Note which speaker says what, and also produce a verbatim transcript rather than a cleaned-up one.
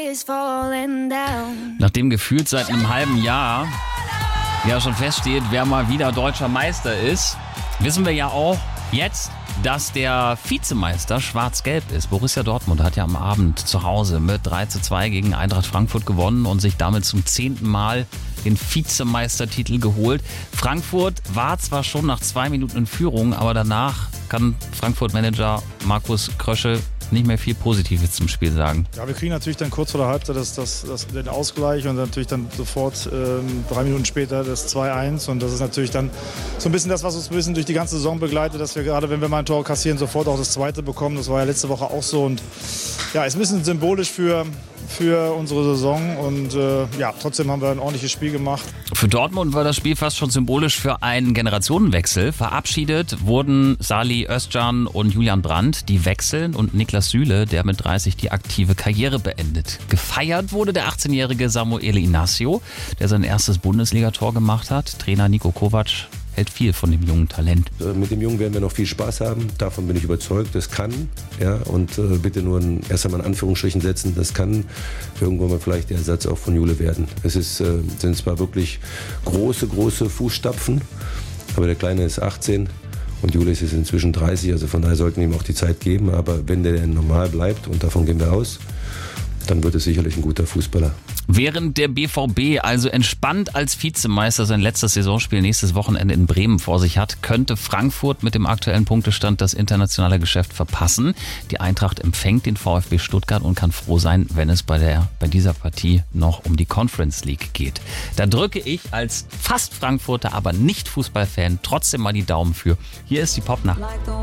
Speaker 1: Nachdem gefühlt seit einem halben Jahr ja schon feststeht, wer mal wieder deutscher Meister ist, wissen wir ja auch jetzt, dass der Vizemeister schwarz-gelb ist. Borussia Dortmund hat ja am Abend zu Hause mit drei zu zwei gegen Eintracht Frankfurt gewonnen und sich damit zum zehnten Mal den Vizemeistertitel geholt. Frankfurt war zwar schon nach zwei Minuten in Führung, aber danach kann Frankfurt-Manager Markus Krösche nicht mehr viel Positives zum Spiel sagen.
Speaker 2: Ja, wir kriegen natürlich dann kurz vor der Halbzeit das, das, das, den Ausgleich und natürlich dann sofort ähm, drei Minuten später das zwei eins. Und das ist natürlich dann so ein bisschen das, was uns ein bisschen durch die ganze Saison begleitet, dass wir gerade, wenn wir mal ein Tor kassieren, sofort auch das zweite bekommen. Das war ja letzte Woche auch so. Und ja, ist ein bisschen symbolisch für, für unsere Saison. Und äh, ja, trotzdem haben wir ein ordentliches Spiel gemacht.
Speaker 1: Für Dortmund war das Spiel fast schon symbolisch für einen Generationenwechsel. Verabschiedet wurden Salih Özcan und Julian Brandt, die wechseln, und Niklas Süle, der mit dreißig die aktive Karriere beendet. Gefeiert wurde der achtzehnjährige Samuel Inacio, der sein erstes Bundesligator gemacht hat. Trainer Niko Kovac hält viel von dem jungen Talent.
Speaker 3: Mit dem Jungen werden wir noch viel Spaß haben. Davon bin ich überzeugt. Das kann. Ja, und äh, bitte nur ein, erst einmal in Anführungsstrichen setzen. Das kann irgendwann mal vielleicht der Ersatz auch von Jule werden. Es ist, äh, sind zwar wirklich große, große Fußstapfen, aber der Kleine ist achtzehn. Und Jule ist jetzt inzwischen dreißig, also von daher sollten wir ihm auch die Zeit geben. Aber wenn der normal bleibt, und davon gehen wir aus, dann wird es sicherlich ein guter Fußballer.
Speaker 1: Während der B V B also entspannt als Vizemeister sein letztes Saisonspiel nächstes Wochenende in Bremen vor sich hat, könnte Frankfurt mit dem aktuellen Punktestand das internationale Geschäft verpassen. Die Eintracht empfängt den VfB Stuttgart und kann froh sein, wenn es bei, der, bei dieser Partie noch um die Conference League geht. Da drücke ich als fast Frankfurter, aber nicht Fußballfan trotzdem mal die Daumen für. Hier ist die Popnacht.